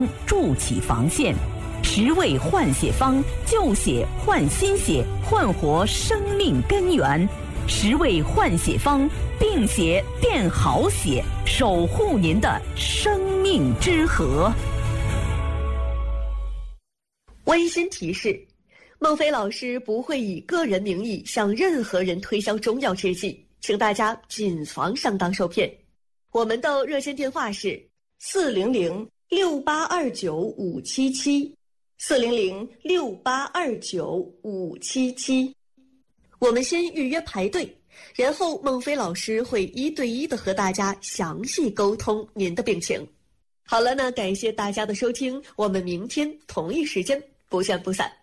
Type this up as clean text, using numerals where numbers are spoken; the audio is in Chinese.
筑起防线。10味换血方，救血换新血，焕活生命根源。10味换血方，病血变好血，守护您的生命之河。 温馨提示：孟非老师不会以个人名义向任何人推销中药制剂，请大家谨防上当受骗。我们的热线电话是400-6829577，400-6829577。我们先预约排队，然后孟非老师会1对1的和大家详细沟通您的病情。好了，那感谢大家的收听，我们明天同一时间不见不散。